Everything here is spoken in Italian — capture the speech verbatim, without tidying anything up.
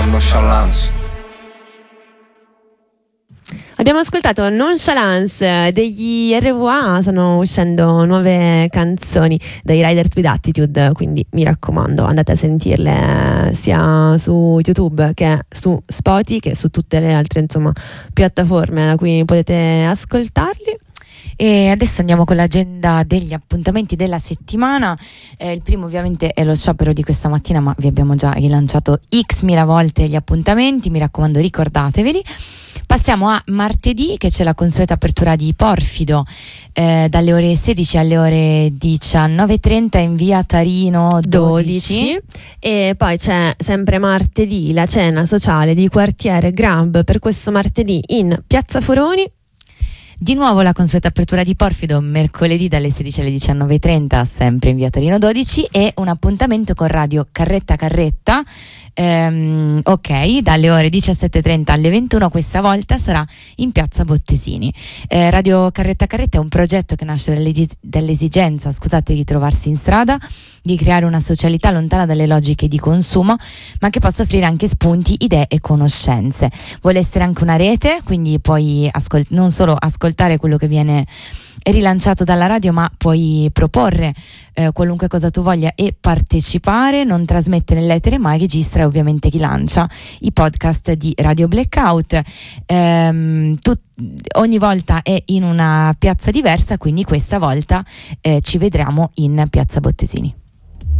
Nonchalance. Abbiamo ascoltato Nonchalance degli R V A, stanno uscendo nuove canzoni dai Riders with Attitude, quindi mi raccomando andate a sentirle sia su YouTube che su Spotify che su tutte le altre insomma piattaforme da cui potete ascoltarli. E adesso andiamo con l'agenda degli appuntamenti della settimana. Eh, il primo ovviamente è lo sciopero di questa mattina, ma vi abbiamo già rilanciato x mila volte gli appuntamenti, mi raccomando ricordateveli. Passiamo a martedì, che c'è la consueta apertura di Porfido eh, dalle ore sedici alle ore diciannove e trenta in via Tarino dodici. dodici. E poi c'è sempre martedì la cena sociale di quartiere Grab per questo martedì in Piazza Foroni. Di nuovo la consueta apertura di Porfido mercoledì dalle sedici alle diciannove e trenta sempre in via Tarino dodici, e un appuntamento con Radio Carretta Carretta ehm, ok dalle ore diciassette e trenta alle ventuno, questa volta sarà in piazza Bottesini. eh, Radio Carretta Carretta è un progetto che nasce dall'esigenza scusate di trovarsi in strada, di creare una socialità lontana dalle logiche di consumo, ma che possa offrire anche spunti, idee e conoscenze. Vuole essere anche una rete, quindi puoi ascol- non solo ascoltare quello che viene rilanciato dalla radio, ma puoi proporre eh, qualunque cosa tu voglia e partecipare. Non trasmette nell'etere, ma registra ovviamente chi lancia i podcast di Radio Blackout. Ehm, tu, ogni volta è in una piazza diversa, quindi questa volta eh, ci vedremo in piazza Bottesini.